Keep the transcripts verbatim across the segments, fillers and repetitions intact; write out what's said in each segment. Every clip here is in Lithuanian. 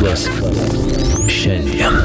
Mokslas šiandien.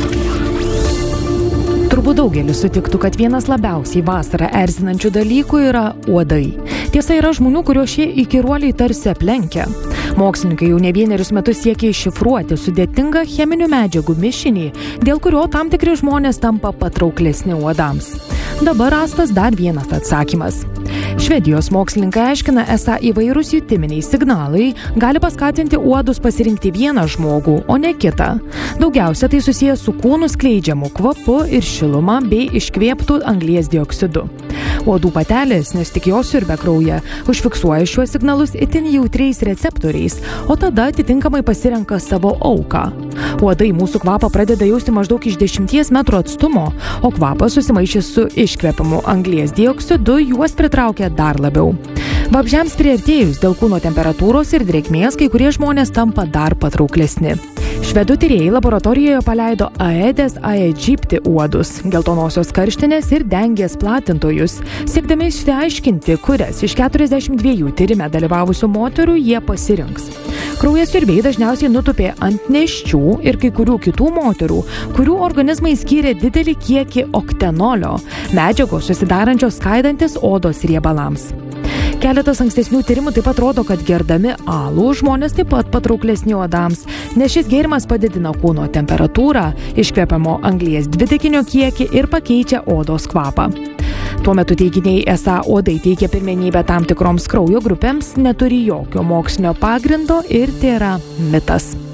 Turbūt daugelis sutiktų, kad vienas labiausiai vasarą erzinančių dalykų yra uodai. Tiesa, yra žmonių, kurio šie įkyruoliai tarsi aplenkia. Mokslininkai jau ne vienerius metus siekia iššifruoti sudėtingą cheminių medžiagų mišinį, dėl kurio tam tikri žmonės tampa patrauklesni uodams. Dabar rastas dar vienas atsakymas. Švedijos mokslininkai aiškina, esą įvairūs jutiminiai signalai gali paskatinti uodus pasirinkti vieną žmogų, o ne kitą. Daugiausia tai susijęs su kūnų skleidžiamu kvapu ir šiluma bei iškvėptų anglies dioksidu. Uodų patelės, nes tik jos siurbia kraują, užfiksuoja šiuos signalus itin jautriais receptoriais, o tada atitinkamai pasirenka savo auką. Uodai mūsų kvapą pradeda jausti maždaug iš dešimties metrų atstumo, o kvapas susimaišęs su iškvepiamu anglies dioksidu juos pritraukia dar labiau. Vabzdžiams priartėjus dėl kūno temperatūros ir drėgmės, kai kurie žmonės tampa dar patrauklesni. Švedų tyrėjai laboratorijoje paleido Aedes aegypti uodus, geltonosios karštinės ir dengės platintojus, siekdami išsiaiškinti, kurias iš keturiasdešimt dviejų tyrime dalyvavusių moterų jie pasirinks. Kraujasiurbiai dažniausiai nutupė ant nėščių ir kai kurių kitų moterų, kurių organizmai skyrė didelį kiekį oktenolio, medžiagos susidarančios skaidantis odos riebalams. Keletas ankstesnių tyrimų taip pat rodo, kad gerdami alų žmonės taip pat patrauklesni uodams, nes šis gėrimas padidina kūno temperatūrą, iškvepiamo anglies dvideginio kiekį ir pakeičia odos kvapą. Tuo metu teiginiai, esą uodai teikia pirmenybę tam tikroms kraujo grupėms, neturi jokio mokslinio pagrindo ir tai yra mitas.